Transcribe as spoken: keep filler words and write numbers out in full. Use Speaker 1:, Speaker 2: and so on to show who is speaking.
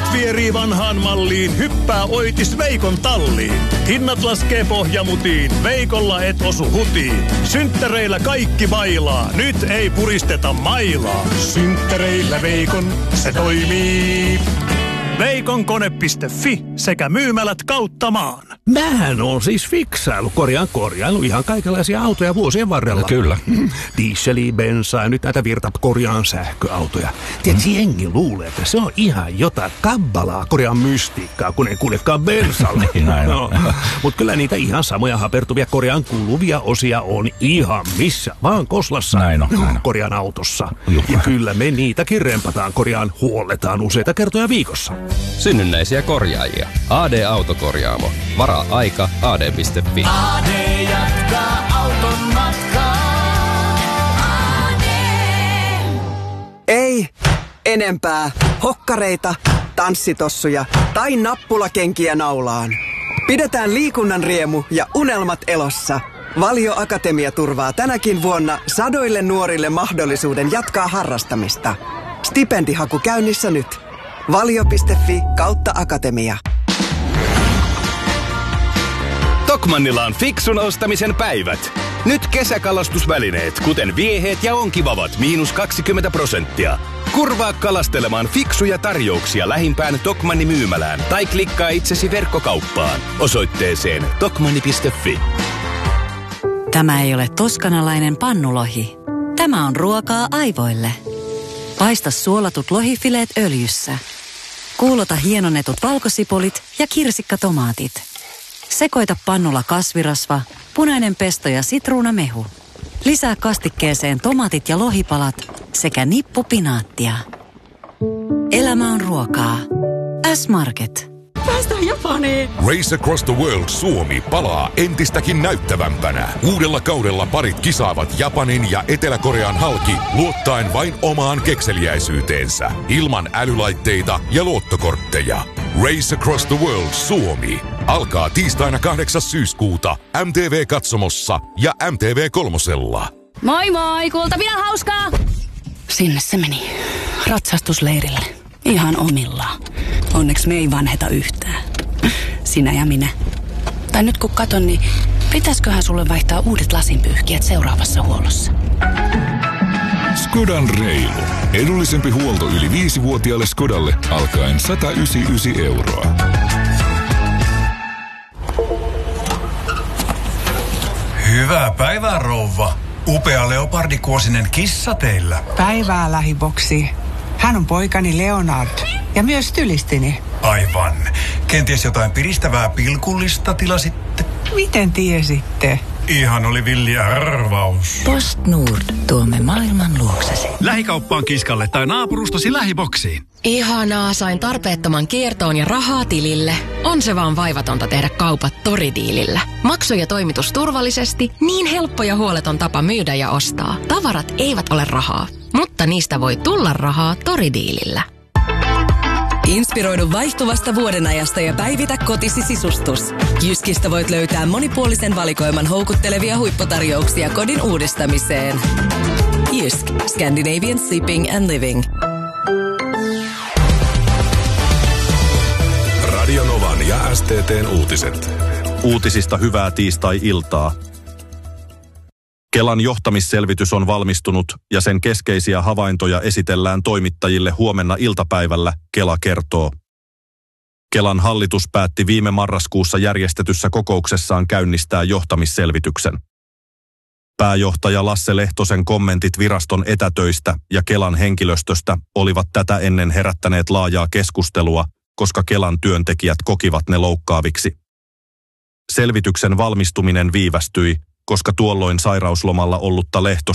Speaker 1: Tuulet vierii vanhaan malliin, hyppää Oitis Veikon talliin. Hinnat laskee pohjamutiin, Veikolla et osu hutiin. Synttäreillä kaikki bailaa, nyt ei puristeta mailaa. Synttäreillä Veikon, se toimii. Veikonkone piste fi sekä myymälät kautta maan.
Speaker 2: Mähän on siis fiksailu, korjaan korjailu ihan kaikenlaisia autoja vuosien varrella.
Speaker 3: Kyllä.
Speaker 2: Dieseliä, bensaa ja nyt näitä virta korjaan sähköautoja. Tiedätkö, jengi luulee, että se on ihan jotain kabbalaa korjaan mystiikkaa, kun ei kuljekaan bensalla. No, mutta kyllä niitä ihan samoja hapertuvia korjaan kuluvia osia on ihan missä vaan koslassa.
Speaker 3: Näin on, näin on.
Speaker 2: Korjaan autossa. Juh. Ja kyllä me niitäkin rempataan, korjaan huolletaan useita kertoja viikossa.
Speaker 4: Synnynnäisiä korjaajia. A D-autokorjaamo. Varaa aika A D piste fi.
Speaker 5: A D jatkaa auton matkaa. A D.
Speaker 6: Ei enempää hokkareita, tanssitossuja tai nappulakenkiä naulaan. Pidetään liikunnan riemu ja unelmat elossa. Valio Akatemia turvaa tänäkin vuonna sadoille nuorille mahdollisuuden jatkaa harrastamista. Stipendihaku käynnissä nyt. valio piste fi kautta akatemia.
Speaker 7: Tokmannilla on fiksun ostamisen päivät. Nyt kesäkalastusvälineet, kuten vieheet ja onkivavat, miinus kaksikymmentä prosenttia. Kurvaa kalastelemaan fiksuja tarjouksia lähimpään Tokmanni myymälään tai klikkaa itsesi verkkokauppaan osoitteeseen tokmanni piste fi.
Speaker 8: Tämä ei ole toskanalainen pannulohi. Tämä on ruokaa aivoille. Paista suolatut lohifileet öljyssä. Kuulota hienonnetut valkosipulit ja kirsikkatomaatit. Sekoita pannulla kasvirasva, punainen pesto ja sitruunamehu. Lisää kastikkeeseen tomaatit ja lohipalat sekä nippu pinaattia. Elämä on ruokaa. S-Market.
Speaker 5: Päästään Japaniin.
Speaker 9: Race Across the World Suomi palaa entistäkin näyttävämpänä. Uudella kaudella parit kisaavat Japanin ja Etelä-Korean halki luottaen vain omaan kekseliäisyyteensä. Ilman älylaitteita ja luottokortteja. Race Across the World Suomi alkaa tiistaina kahdeksas syyskuuta M T V-katsomossa ja M T V kolmosella.
Speaker 10: Moi moi, kuultavia hauskaa!
Speaker 11: Sinne se meni. Ratsastusleirille. Ihan omillaan. Onneksi me ei vanheta yhtään. Sinä ja minä. Tai nyt kun katon, niin pitäisköhän sulle vaihtaa uudet lasinpyyhkijät seuraavassa huollossa?
Speaker 12: Skodan reilu. Edullisempi huolto yli viisivuotiaalle Skodalle alkaen sata yhdeksänkymmentäyhdeksän euroa.
Speaker 13: Hyvää päivää, rouva. Upea leopardikuosinen kissa teillä.
Speaker 14: Päivää, lähiboksi. Hän on poikani Leonard ja myös tylistini.
Speaker 13: Aivan. Kenties jotain piristävää pilkullista tilasitte?
Speaker 14: Miten tiesitte?
Speaker 13: Ihan oli villi arvaus.
Speaker 8: Post Nord. Tuomme maailman luoksesi.
Speaker 15: Lähikauppaan kiskalle tai naapurustasi lähiboksiin.
Speaker 16: Ihanaa, sain tarpeettoman kiertoon ja rahaa tilille. On se vaan vaivatonta tehdä kaupat Toridiilillä. Maksu ja toimitus turvallisesti, niin helppo ja huoleton tapa myydä ja ostaa. Tavarat eivät ole rahaa, mutta niistä voi tulla rahaa Toridiilillä.
Speaker 17: Inspiroidu vaihtuvasta vuodenajasta ja päivitä kotisi sisustus. Jyskistä voit löytää monipuolisen valikoiman houkuttelevia huipputarjouksia kodin uudistamiseen. Jysk. Scandinavian Sleeping and Living.
Speaker 9: Radio Novan ja S T T:n uutiset.
Speaker 18: Uutisista hyvää tiistai-iltaa. Kelan johtamisselvitys on valmistunut ja sen keskeisiä havaintoja esitellään toimittajille huomenna iltapäivällä, Kela kertoo. Kelan hallitus päätti viime marraskuussa järjestetyssä kokouksessaan käynnistää johtamisselvityksen. Pääjohtaja Lasse Lehtosen kommentit viraston etätöistä ja Kelan henkilöstöstä olivat tätä ennen herättäneet laajaa keskustelua, koska Kelan työntekijät kokivat ne loukkaaviksi. Selvityksen valmistuminen viivästyi, koska tuolloin sairauslomalla ollutta Lehtosta